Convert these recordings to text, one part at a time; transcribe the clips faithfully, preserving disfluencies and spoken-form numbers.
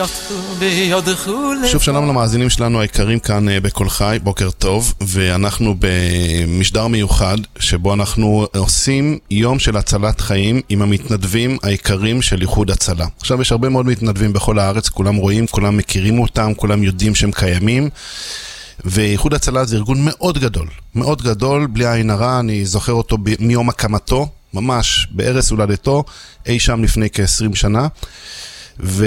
שוב שלום למאזינים שלנו היקרים כאן בכל חי, בוקר טוב, ואנחנו במשדר מיוחד שבו אנחנו עושים יום של הצלת חיים עם המתנדבים היקרים של איחוד הצלה. עכשיו יש הרבה מאוד מתנדבים בכל הארץ, כולם רואים, כולם מכירים אותם, כולם יודעים שהם קיימים, ואיחוד הצלה זה ארגון מאוד גדול, מאוד גדול, בלי עין הרע. אני זוכר אותו מיום הקמתו, ממש בערש הולדתו, אי שם לפני כ-עשרים שנה, והוא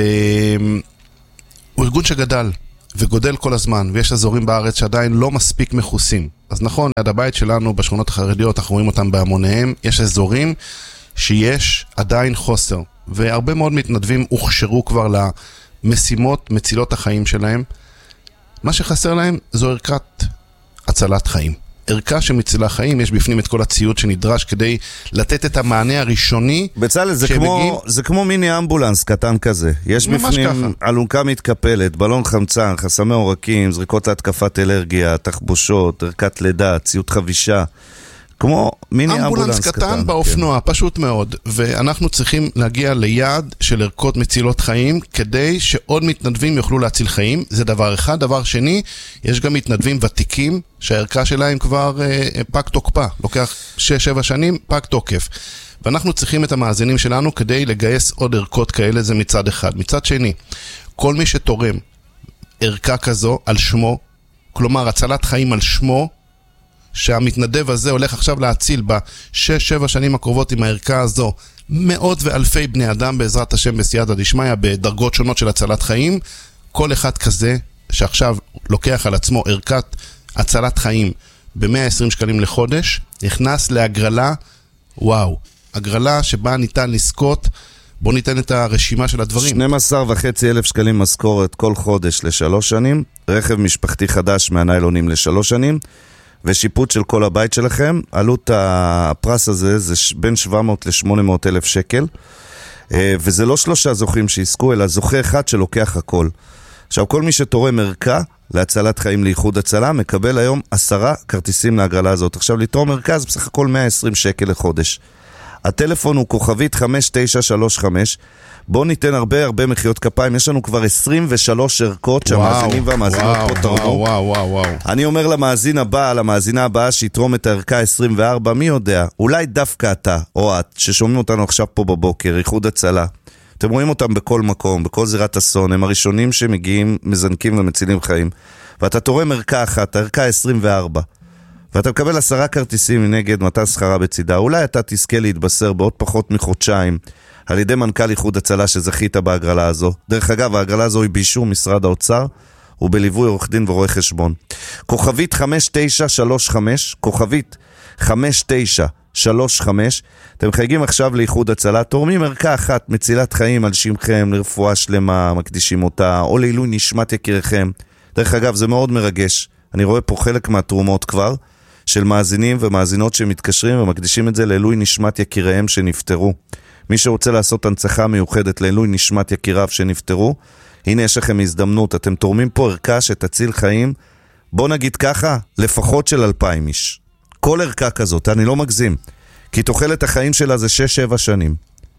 ארגון שגדל וגודל כל הזמן, ויש אזורים בארץ שעדיין לא מספיק מחוסים. אז נכון, עד הבית שלנו בשכונות החרדיות אנחנו רואים אותם בהמוניהם, יש אזורים שיש עדיין חוסר, והרבה מאוד מתנדבים הוכשרו כבר למשימות מצילות החיים שלהם. מה שחסר להם זו ערכת הצלת חיים. ערכה שמצילה חיים, יש בפנים את כל הציוד שנדרש כדי לתת את המענה הראשוני. בצלאל, זה כמו, מגיעים... זה כמו מיני אמבולנס קטן כזה. יש בפנים אלונקה מתקפלת, בלון חמצן, חסמי עורקים, זריקות להתקפת אלרגיה, תחבושות, ערכת לידה, ציוד חבישה. כמו מיני אמבולנס, אמבולנס קטן, קטן באופנוע, כן. פשוט מאוד. ואנחנו צריכים להגיע ליעד של ערכות מצילות חיים, כדי שעוד מתנדבים יוכלו להציל חיים. זה דבר אחד. דבר שני, יש גם מתנדבים ותיקים, שהערכה שלהם כבר אה, פג תוקפה. לוקח שש שבע שנים, פג תוקף. ואנחנו צריכים את המאזינים שלנו כדי לגייס עוד ערכות כאלה, זה מצד אחד. מצד שני, כל מי שתורם ערכה כזו על שמו, כלומר הצלת חיים על שמו, שהמתנדב הזה הולך עכשיו להציל בשש שבע שנים הקרובות עם הערכה הזו מאות ואלפי בני אדם בעזרת השם בסייעתא דשמיא בדרגות שונות של הצלת חיים. כל אחד כזה שעכשיו לוקח על עצמו ערכת הצלת חיים ב-מאה ועשרים שקלים לחודש נכנס להגרלה, וואו, הגרלה שבה ניתן לזכות. בוא ניתן את הרשימה של הדברים. שנים עשר וחצי אלף שקלים משכורת כל חודש לשלוש שנים, רכב משפחתי חדש מהניילונים לשלוש שנים, ושיפוט של כל הבית שלכם. עלות הפרס הזה זה בין שבע מאות לשמונה מאות אלף שקל, וזה לא שלושה זוכים שיזכו, אלא זוכה אחד שלוקח הכל. עכשיו, כל מי שתורם ערכה להצלת חיים לאיחוד הצלה, מקבל היום עשרה כרטיסים להגרלה הזאת. עכשיו, לתרום ערכה זה בסך הכל מאה ועשרים שקל לחודש. הטלפון הוא כוכבית חמש תשע שלוש חמש. בואו ניתן הרבה הרבה מחיאות כפיים. יש לנו כבר עשרים ושלוש ערכות שהמאזינים והמאזינות פה תרמו. וואו, וואו, וואו. אני אומר למאזין הבא, למאזינה הבאה שיתרום את הערכה עשרים וארבע, מי יודע, אולי דווקא אתה או את, ששומעים אותנו עכשיו פה בבוקר, איחוד הצלה. אתם רואים אותם בכל מקום, בכל זירת אסון, הם הראשונים שמגיעים, מזנקים ומצילים חיים. ואתה תורם ערכה אחת, הערכה עשרים וארבע. ואתה מקבל עשרה כרטיסים מנגד מתן שכרה בצידה. אולי אתה תזכה להתבשר בעוד פחות מחודשיים על ידי מנכ"ל איחוד הצלה שזכית בהגרלה הזו. דרך אגב, ההגרלה הזו היא באישור משרד האוצר ובליווי עורך דין ורואה חשבון. כוכבית חמש תשע שלוש חמש, כוכבית חמש תשע שלוש חמש. אתם חייגים עכשיו לאיחוד הצלה, תורמים ערכה אחת מצילת חיים על שמכם, לרפואה שלמה, מקדישים אותה, או לעילוי נשמת יקיריכם. דרך אגב, זה מאוד מרגש. אני רואה פה חלק מהתרומות כבר, של מאזינים ומאזינות שמתקשרים ומקדישים את זה לעילוי נשמת יקיריהם שנפטרו. מי שרוצה לעשות הנצחה מיוחדת לעילוי נשמת יקיריו שנפטרו, הנה יש לכם הזדמנות. אתם תורמים פה ערכה שתציל חיים, בוא נגיד ככה, לפחות של אלפיים איש. כל ערכה כזאת, אני לא מגזים, כי תוחלת החיים שלה זה שש שבע שנים.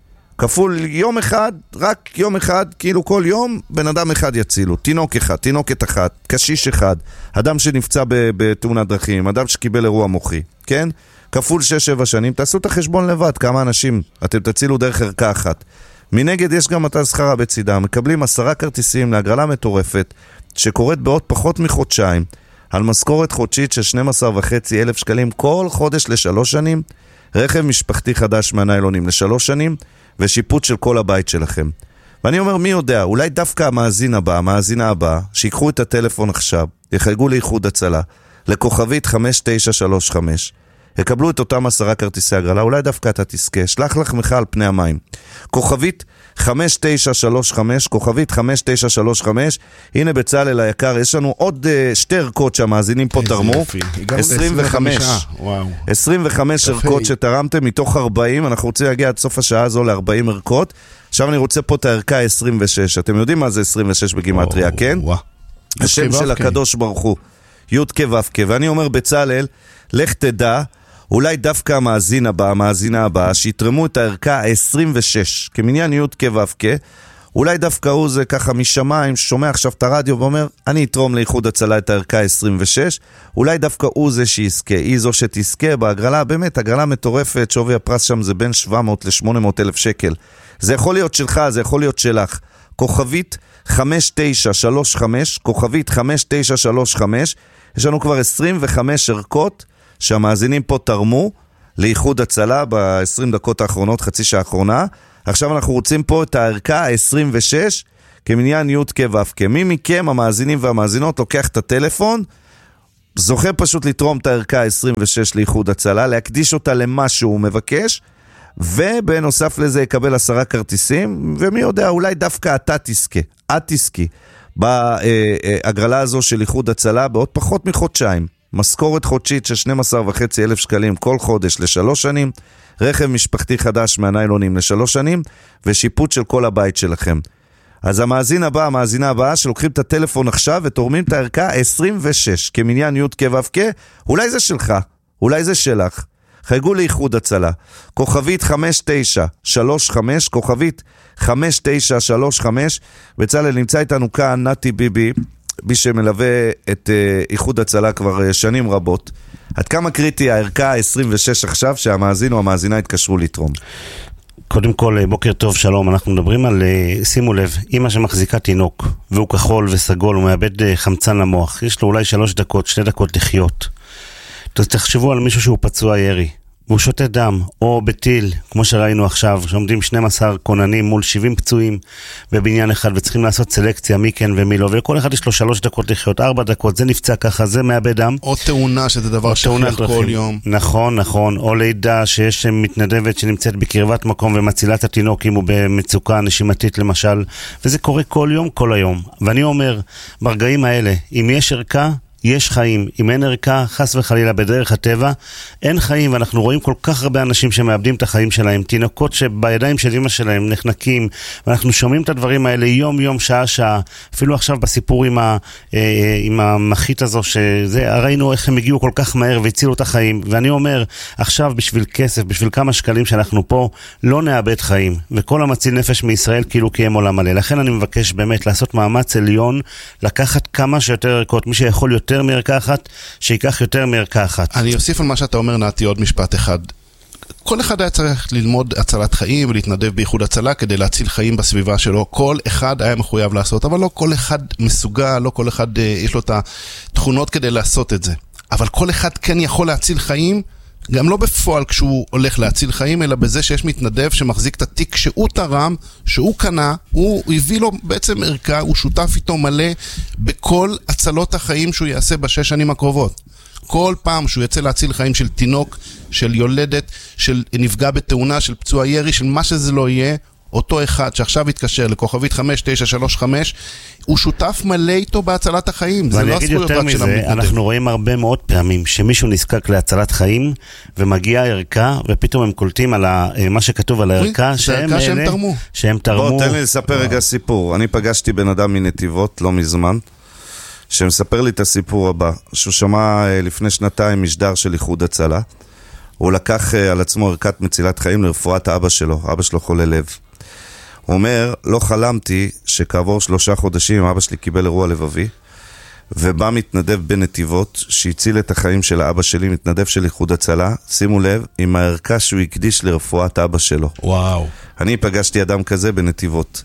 כפול יום אחד, רק יום אחד, כאילו כל יום בן אדם אחד יצילו. תינוק אחד, תינוקת אחת, קשיש אחד, אדם שנפצע בתאונת דרכים, אדם שקיבל אירוע מוחי, כן? כפול שש שבע שנים, תעשו את החשבון לבד, כמה אנשים אתם תצילו דרך ערכה אחת. מנגד יש גם מתן שכרה בצידה, מקבלים עשרה כרטיסים להגרלה מטורפת, שקורית בעוד פחות מחודשיים, על משכורת חודשית של שנים עשר וחצי אלף שקלים כל חודש לשלוש שנים, רכב משפחתי חדש מהניילונים לשלוש שנים, ושיפוט של כל הבית שלכם. ואני אומר, מי יודע, אולי דווקא המאזין הבא, המאזינה הבאה, שיקחו את הטלפון עכשיו, יחייגו לאיחוד הצלה, לכוכבית חמש תשע שלוש חמש, יקבלו את אותם עשרה כרטיסי הגרלה, אולי דווקא אתה תזכה, שלח לחמך על פני המים. כוכבית חמש תשע שלוש חמש, כוכבית חמש תשע שלוש חמש, הנה בצלאל היקר, יש לנו עוד uh, שתי ערכות שהמאזינים פה תרמו, עשרים וחמש, עשרים וחמש ערכות שתרמתם מתוך ארבעים, אנחנו רוצים להגיע עד סוף השעה הזו ל-ארבעים ערכות, עכשיו אני רוצה פה את הערכה עשרים ושש, אתם יודעים מה זה עשרים ושש בגימטריה, כן? השם של הקדוש ברוך הוא, י' כ' ו' כ', ואני אומר בצלאל, לך תדע, אולי דווקא המאזין הבא, המאזינה הבאה, שיתרמו את הערכה ה-עשרים ושש, כמניין י' כ' ו' כ', אולי דווקא הוא זה ככה משמיים, שומע עכשיו את הרדיו ואומר, אני אתרום לאיחוד הצלה את הערכה עשרים ושש, אולי דווקא הוא זה שיזכה, היא זו שתזכה בהגרלה, באמת, הגרלה מטורפת, שווי הפרס שם זה בין שבע מאות ל-שמונה מאות אלף שקל. זה יכול להיות שלך, זה יכול להיות שלך. כוכבית חמש תשע שלוש חמש, כוכבית חמש תשע שלוש חמש, יש לנו כבר עשרים וחמש ערכות שהמאזינים פה תרמו לאיחוד הצלה ב-עשרים דקות האחרונות, חצי שעה האחרונה. עכשיו אנחנו רוצים פה את הערכה ה-עשרים ושש כמניין י' כו'. מי מכם, המאזינים והמאזינות, לוקח את הטלפון, זוכה פשוט לתרום את הערכה ה-עשרים ושש לאיחוד הצלה, להקדיש אותה למה שהוא מבקש, ובנוסף לזה יקבל עשרה כרטיסים, ומי יודע, אולי דווקא אתה תזכה, את תזכי, בהגרלה הזו של איחוד הצלה בעוד פחות מחודשיים. משכורת חודשית של שנים עשר וחצי אלף שקלים כל חודש לשלוש שנים, רכב משפחתי חדש מהניילונים לשלוש שנים, ושיפוט של כל הבית שלכם. אז המאזין הבא, המאזינה הבאה, שלוקחים את הטלפון עכשיו ותורמים את הערכה עשרים ושש, כמניין י' כו' כ', אולי זה שלך, אולי זה שלך. חייגו לאיחוד הצלה. כוכבית חמש תשע שלוש חמש, כוכבית חמש תשע שלוש חמש, בצלאל נמצא איתנו כאן, נתי ביבי, מי שמלווה את uh, איחוד הצלה כבר uh, שנים רבות. עד כמה קריטי הערכה ה-עשרים ושש עכשיו שהמאזין או המאזינה התקשרו לתרום? קודם כל, בוקר טוב, שלום. אנחנו מדברים על, שימו לב, אמא שמחזיקה תינוק, והוא כחול וסגול, הוא מאבד חמצן למוח. יש לו אולי שלוש דקות, שתי דקות לחיות. אז תחשבו על מישהו שהוא פצוע ירי, והוא שותה דם, או בטיל, כמו שראינו עכשיו, שעומדים שנים עשר כוננים מול שבעים פצועים בבניין אחד, וצריכים לעשות סלקציה מי כן ומי לא, וכל אחד יש לו שלוש דקות לחיות, ארבע דקות, זה נפצע ככה, זה מאבד דם. או תאונה, שזה דבר שכיח כל יום. נכון, נכון, או לידה שיש מתנדבת שנמצאת בקרבת מקום ומצילה את התינוק אם הוא במצוקה נשימתית למשל, וזה קורה כל יום, כל היום. ואני אומר, ברגעים האלה, אם יש ערכה, יש חיים. אם אין ערכה, חס וחלילה בדרך הטבע, אין חיים, ואנחנו רואים כל כך הרבה אנשים שמאבדים את החיים שלהם, תינוקות שבידיים של אמא שלהם נחנקים, ואנחנו שומעים את הדברים האלה יום יום, שעה שעה, אפילו עכשיו בסיפור עם, ה, עם המחית הזו, שזה, ראינו איך הם הגיעו כל כך מהר והצילו את החיים, ואני אומר, עכשיו בשביל כסף, בשביל כמה שקלים שאנחנו פה, לא נאבד חיים, וכל המציל נפש מישראל כאילו קיים עולם מלא. לכן אני מבקש באמת לעשות מאמץ עליון, לקחת כמה שיותר ערכות, מי שיכול יותר מערכה אחת, שיקח יותר מערכה אחת. אני אוסיף על מה שאתה אומר, נעתי, עוד משפט אחד. כל אחד היה צריך ללמוד הצלת חיים ולהתנדב באיחוד הצלה כדי להציל חיים בסביבה שלו. כל אחד היה מחויב לעשות, אבל לא כל אחד מסוגל, לא כל אחד יש לו את התכונות כדי לעשות את זה. אבל כל אחד כן יכול להציל חיים, גם לא בפועל כשהוא הולך להציל חיים, אלא בזה שיש מתנדב שמחזיק את התיק שהוא תרם, שהוא קנה, הוא הביא לו בעצם ערכה, הוא שותף איתו מלא בכל הצלות החיים שהוא יעשה בשש שנים הקרובות. כל פעם שהוא יצא להציל חיים של תינוק, של יולדת, של נפגע בתאונה, של פצוע ירי, של מה שזה לא יהיה, אותו אחד שעכשיו התקשר לכוכבית חמש תשע שלוש חמש, הוא שותף מלא איתו בהצלת החיים. זה לא הזכויות רק של המתנדב. אנחנו רואים הרבה מאוד פעמים שמישהו נזקק להצלת חיים, ומגיעה ערכה, ופתאום הם קולטים על מה שכתוב על הערכה, שהם תרמו. שהם תרמו. בוא, תן לי לספר רגע סיפור. אני פגשתי בן אדם מנתיבות לא מזמן, שמספר לי את הסיפור הבא, שהוא שמע לפני שנתיים משדר של איחוד הצלה. הוא לקח על עצמו ערכת מצילת חיים לרפואת אבא שלו, אבא שלו חולה לב. הוא אומר, לא חלמתי שכעבור שלושה חודשים אבא שלי קיבל אירוע לבבי, ובא מתנדב בנתיבות שהציל את החיים של האבא שלי, מתנדב של איחוד הצלה, שימו לב, עם הערכה שהוא הקדיש לרפואת אבא שלו. וואו. אני פגשתי אדם כזה בנתיבות.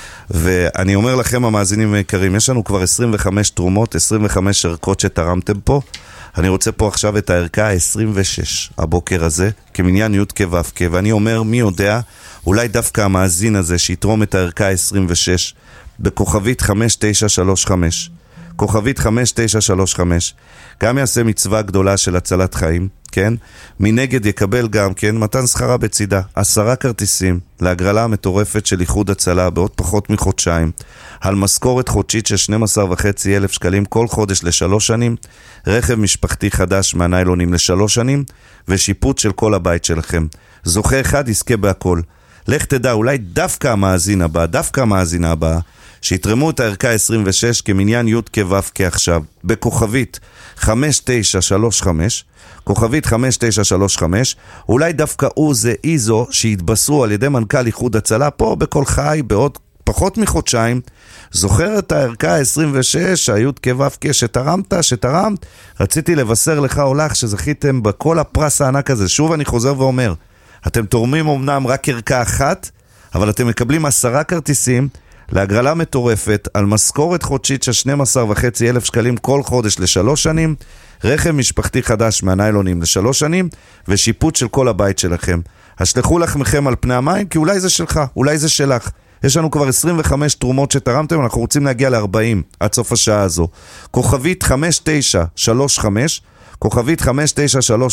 ואני אומר לכם, המאזינים היקרים, יש לנו כבר עשרים וחמש תרומות, עשרים וחמש ערכות שתרמתם פה. אני רוצה פה עכשיו את הערכה ה-עשרים ושש, הבוקר הזה, כמניין י' כו' כ', ואני אומר, מי יודע, אולי דווקא המאזין הזה שיתרום את הערכה ה-עשרים ושש, בכוכבית חמש תשע שלוש חמש, כוכבית חמש תשע שלוש חמש, גם יעשה מצווה גדולה של הצלת חיים, כן? מנגד יקבל גם, כן, מתן שכרה בצידה, עשרה כרטיסים להגרלה המטורפת של איחוד הצלה בעוד פחות מחודשיים, על משכורת חודשית של שנים עשר וחצי אלף שקלים כל חודש לשלוש שנים, רכב משפחתי חדש מהניילונים לשלוש שנים, ושיפוט של כל הבית שלכם. זוכה אחד יזכה בהכל. לך תדע, אולי דווקא המאזין הבא, דווקא המאזינה הבאה, שיתרמו את הערכה עשרים ושש כמניין י' כו' כעכשיו, בכוכבית חמש תשע שלוש חמש, כוכבית חמש תשע שלוש חמש, אולי דווקא הוא זה איזו שהתבשרו על ידי מנכ"ל איחוד הצלה פה בכל חי בעוד פחות מחודשיים, זוכר את הערכה ה-עשרים ושש, היוד כבבקה שתרמת, שתרמת, רציתי לבשר לך או לך שזכיתם בכל הפרס הענק הזה. שוב אני חוזר ואומר, אתם תורמים אמנם רק ערכה אחת, אבל אתם מקבלים עשרה כרטיסים להגרלה מטורפת על משכורת חודשית של שנים עשר וחצי אלף שקלים כל חודש לשלוש שנים, רכב משפחתי חדש מהניילונים לשלוש שנים, ושיפוט של כל הבית שלכם. השלחו לחמכם על פני המים, כי אולי זה שלך, אולי זה שלך. יש לנו כבר עשרים וחמש תרומות שתרמתם, אנחנו רוצים להגיע ל-ארבעים עד סוף השעה הזו. כוכבית חמש תשע שלוש חמש, כוכבית חמש תשע שלוש